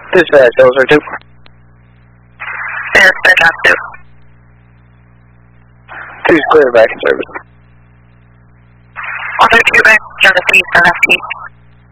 Dispatch, Elser 2. Dispatch, on 2. 2's clear back in service. 132 back, Genesee, left heat.